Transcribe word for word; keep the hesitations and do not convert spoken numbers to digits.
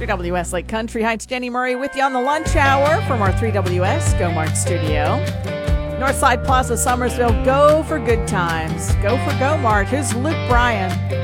three W S Lake Country Heights, Jenny Murray with you on the lunch hour from our three W S Go Mart studio. Northside Plaza, Summersville, go for good times. Go for Go Mart. Here's Luke Bryan.